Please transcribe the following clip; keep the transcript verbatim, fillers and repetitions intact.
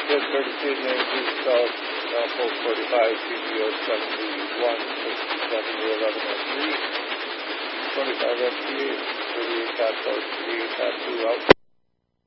Good thirty-two, Yankee South, Post forty-five, C G O seventy-one, sixty-seven, eleven oh three, twenty-five F T eight, thirty-eight, Passport three, Pass two out.